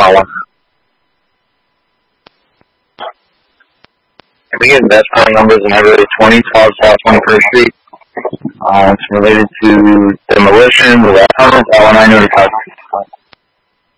that one. Again, best phone numbers in Everett 20, 12 South 21st Street. It's related to demolition, the tunnels, L&I notified.